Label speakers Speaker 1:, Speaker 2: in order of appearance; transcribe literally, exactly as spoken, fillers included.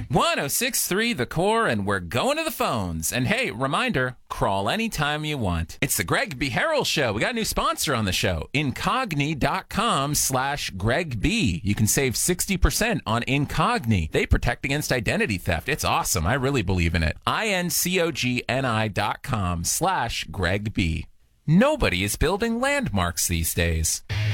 Speaker 1: one oh six point three The Core, and we're going to the phones. And hey, reminder, crawl anytime you want. It's the Greg B. Harrell Show. We got a new sponsor on the show, Incogni.com slash Greg B. You can save sixty percent on Incogni. They protect against identity theft. It's awesome. I really believe in it. I-N-C-O-G-N-I dot com slash Greg B. Nobody is building landmarks these days.